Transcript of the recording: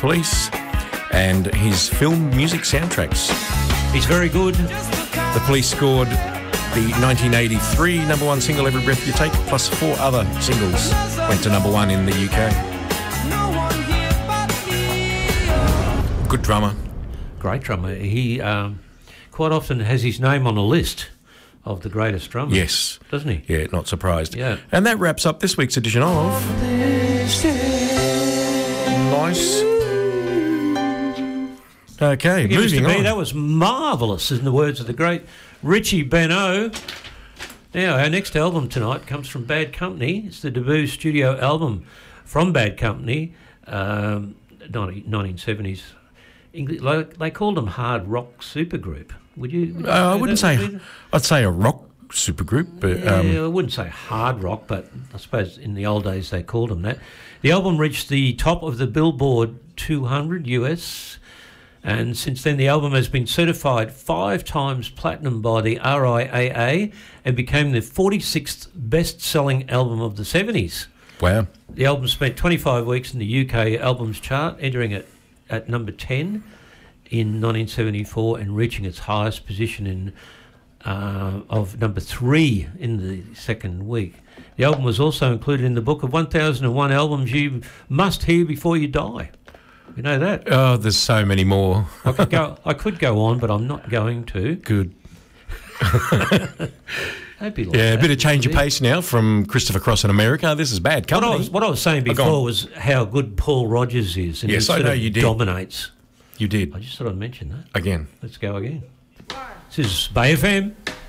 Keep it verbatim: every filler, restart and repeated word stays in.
Police and his film music soundtracks. He's very good. The Police scored the nineteen eighty-three number one single, Every Breath You Take, plus four other singles went to number one in the U K. Good drummer. Great drummer. He um, quite often has his name on a list of the greatest drummers. Yes. Doesn't he? Yeah, not surprised. Yeah. And that wraps up this week's edition of... Nice. Okay, Give us to moving me, on. that was marvellous, in the words of the great Richie Benaud. Now, our next album tonight comes from Bad Company. It's the debut studio album from Bad Company, um, nineteen seventies. English, like, they called them hard rock supergroup. Would you? Would you Uh, I wouldn't that? say... I'd say a rock supergroup, but... Yeah, Um, I wouldn't say hard rock, but I suppose in the old days they called them that. The album reached the top of the Billboard two hundred U S, and since then the album has been certified five times platinum by the R I A A and became the forty-sixth best-selling album of the seventies. wow. The album spent twenty-five weeks in the U K albums chart, entering it at number ten in nineteen seventy-four and reaching its highest position in uh, of number three in the second week. The album was also included in the book of one thousand one albums you must hear before you die. You know that? Oh, there's so many more. I could go. I could go on, but I'm not going to. Good. Don't be like Yeah, a that, bit of change of Steve. pace now from Christopher Cross in America. This is Bad What Company. I was, what I was saying Oh, go on. before was how good Paul Rodgers is, and Yes, he I sort know of you did. dominates. You did. I just thought I'd mention that. Again. Let's go again. This is Bay F M.